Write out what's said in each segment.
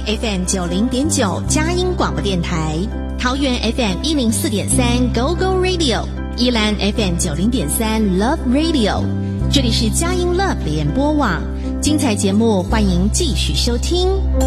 FM 90.9佳音广播电台，桃园 FM 104.3 Go Go Radio， 宜兰 FM 90.3 Love Radio， 这里是佳音 Love 联播网，精彩节目欢迎继续收听。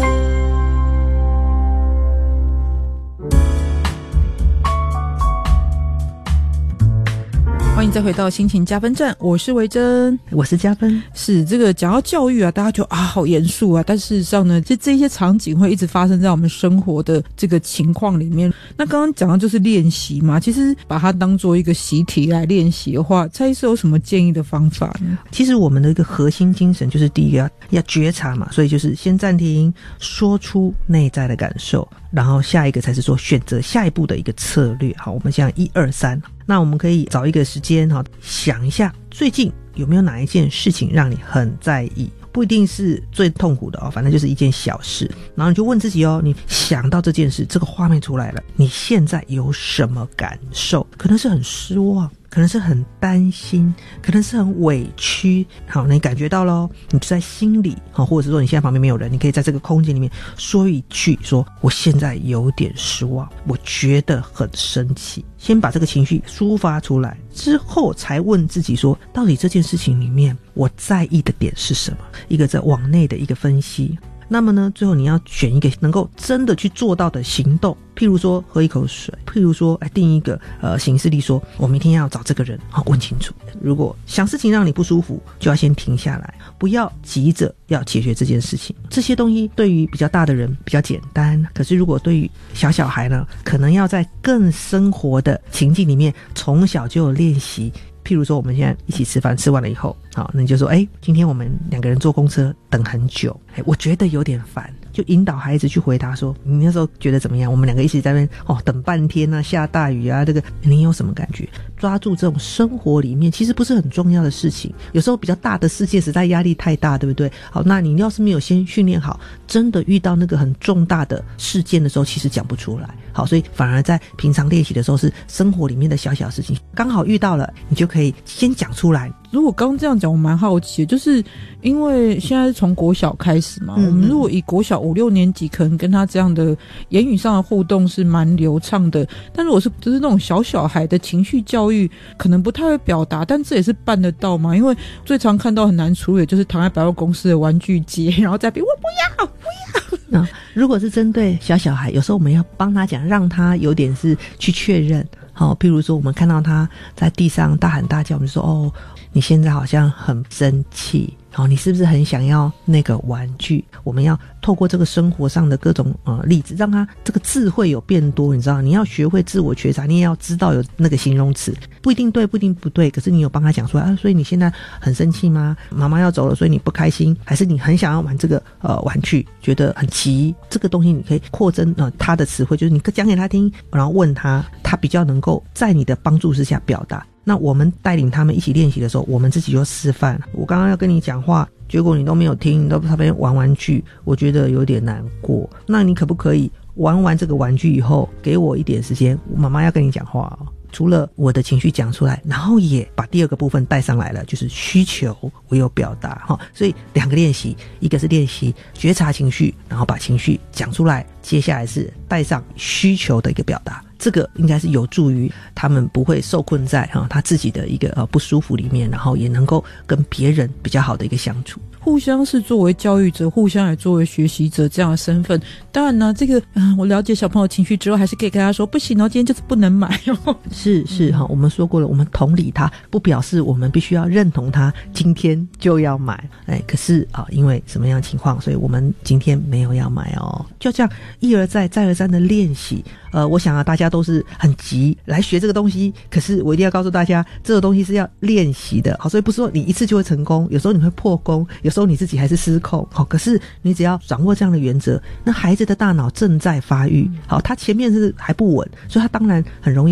欢迎再回到心情加分站，我是维珍， 我是加分。 是这个讲到教育啊，大家就好严肃啊，但事实上呢，这些场景会一直发生在我们生活的这个情况里面。那刚刚讲的就是练习嘛，其实把它当做一个习题来练习的话，蔡医师有什么建议的方法呢？ 其实我们的一个核心精神就是第一个要觉察嘛，所以就是先暂停，说出内在的感受，然后下一个才是说选择下一步的一个策略。好，我们讲1、2、3。那我们可以找一个时间想一下最近有没有哪一件事情让你很在意，不一定是最痛苦的反正就是一件小事，然后你就问自己你想到这件事，这个画面出来了，你现在有什么感受？可能是很失望，可能是很担心，可能是很委屈。好，你感觉到咯，你就在心里或者是说你现在旁边没有人，你可以在这个空间里面说一句，说我现在有点失望，我觉得很生气，先把这个情绪抒发出来，之后才问自己说，到底这件事情里面我在意的点是什么，一个在往内的一个分析。那么呢，最后你要选一个能够真的去做到的行动，譬如说喝一口水，譬如说定一个行事历，说我明天要找这个人问清楚。如果想事情让你不舒服，就要先停下来，不要急着要解决这件事情。这些东西对于比较大的人比较简单，可是如果对于小孩呢，可能要在更生活的情境里面从小就有练习。譬如说我们现在一起吃饭，吃完了以后，好，那你就说今天我们2个人坐公车等很久，我觉得有点烦，就引导孩子去回答说，你那时候觉得怎么样？我们2个一起在那边等半天啊，下大雨啊，这个你有什么感觉？抓住这种生活里面其实不是很重要的事情，有时候比较大的世界实在压力太大，对不对？好，那你要是没有先训练好，真的遇到那个很重大的事件的时候，其实讲不出来。好，所以反而在平常练习的时候，是生活里面的小小事情，刚好遇到了，你就可以先讲出来。 如果刚这样讲，我蛮好奇的，就是因为现在是从国小开始嘛，我们如果以国小5、6年级，可能跟他这样的言语上的互动是蛮流畅的，但如果是就是那种小孩的情绪教育，可能不太会表达，但这也是办得到嘛？因为最常看到很难处理，就是躺在百货公司的玩具街，然后在边我不要。 如果是针对小孩，有时候我们要帮他讲，让他有点是去确认。好，譬如说我们看到他在地上大喊大叫，我们就说你现在好像很生气，你是不是很想要那个玩具？我们要透过这个生活上的各种例子，让他这个智慧有变多，你知道，你要学会自我觉察，你也要知道有那个形容词，不一定对，不一定不对，可是你有帮他讲出来所以你现在很生气吗？妈妈要走了，所以你不开心，还是你很想要玩这个玩具，觉得很奇？这个东西你可以扩增他的词汇，就是你讲给他听，然后问他，他比较能够在你的帮助之下表达。那我们带领他们一起练习的时候，我们自己就示范。我刚刚要跟你讲话，结果你都没有听，你都在那边玩玩具，我觉得有点难过。那你可不可以玩完这个玩具以后，给我一点时间，妈妈要跟你讲话除了我的情绪讲出来，然后也把第2个部分带上来了，就是需求我有表达所以2个练习，一个是练习觉察情绪，然后把情绪讲出来，接下来是带上需求的一个表达。这个应该是有助于他们不会受困在他自己的一个不舒服里面，然后也能够跟别人比较好的一个相处。 互相是作为教育者，互相也作为学习者这样的身份。当然呢，这个我了解小朋友情绪之后，还是可以跟他说不行今天就是不能买是我们说过了，我们同理他，不表示我们必须要认同他今天就要买。可是因为什么样的情况，所以我们今天没有要买就这样一而再再而三的练习。我想大家都是很急来学这个东西，可是我一定要告诉大家，这个东西是要练习的。好，所以不是说你一次就会成功，有时候你会破功，有时候你自己还是失控。好，可是你只要掌握这样的原则，那孩子的大脑正在发育，好，他前面是还不稳，所以他当然很容易